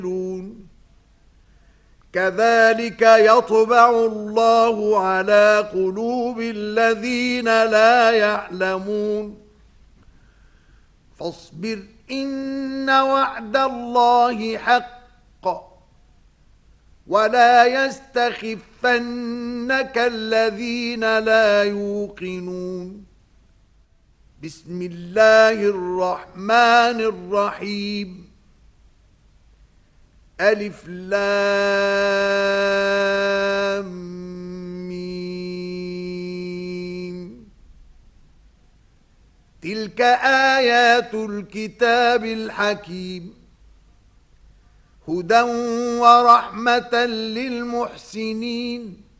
كذلك يطبع الله على قلوب الذين لا يعلمون فاصبر إن وعد الله حق ولا يستخفنك الذين لا يوقنون بسم الله الرحمن الرحيم ألف لام ميم تلك آيات الكتاب الحكيم هدى ورحمة للمحسنين